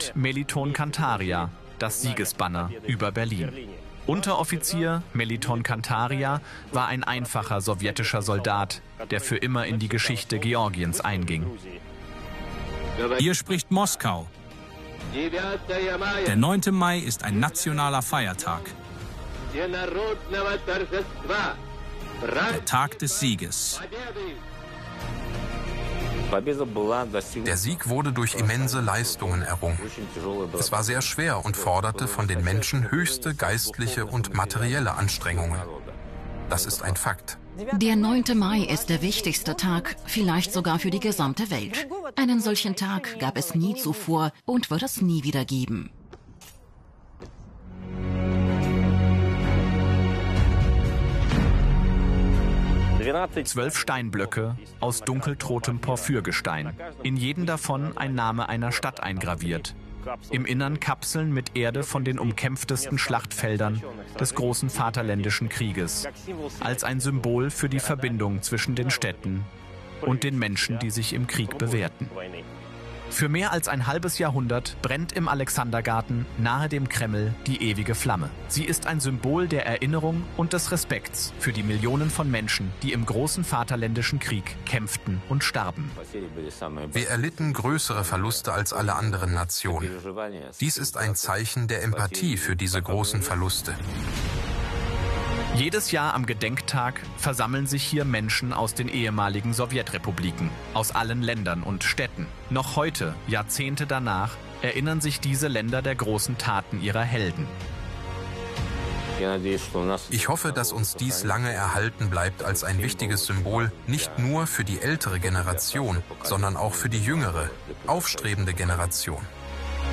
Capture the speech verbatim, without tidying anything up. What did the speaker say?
hängt Meliton Kantaria, das Siegesbanner, über Berlin. Unteroffizier Meliton Kantaria war ein einfacher sowjetischer Soldat, der für immer in die Geschichte Georgiens einging. Hier spricht Moskau. Der neunte Mai ist ein nationaler Feiertag. Der Tag des Sieges. Der Sieg wurde durch immense Leistungen errungen. Es war sehr schwer und forderte von den Menschen höchste geistliche und materielle Anstrengungen. Das ist ein Fakt. Der neunte Mai ist der wichtigste Tag, vielleicht sogar für die gesamte Welt. Einen solchen Tag gab es nie zuvor und wird es nie wieder geben. Zwölf Steinblöcke aus dunkelrotem Porphyrgestein. In jedem davon ein Name einer Stadt eingraviert. Im Innern Kapseln mit Erde von den umkämpftesten Schlachtfeldern des großen Vaterländischen Krieges. Als ein Symbol für die Verbindung zwischen den Städten und den Menschen, die sich im Krieg bewährten. Für mehr als ein halbes Jahrhundert brennt im Alexandergarten nahe dem Kreml die ewige Flamme. Sie ist ein Symbol der Erinnerung und des Respekts für die Millionen von Menschen, die im großen Vaterländischen Krieg kämpften und starben. Wir erlitten größere Verluste als alle anderen Nationen. Dies ist ein Zeichen der Empathie für diese großen Verluste. Jedes Jahr am Gedenktag versammeln sich hier Menschen aus den ehemaligen Sowjetrepubliken, aus allen Ländern und Städten. Noch heute, Jahrzehnte danach, erinnern sich diese Länder der großen Taten ihrer Helden. Ich hoffe, dass uns dies lange erhalten bleibt als ein wichtiges Symbol, nicht nur für die ältere Generation, sondern auch für die jüngere, aufstrebende Generation.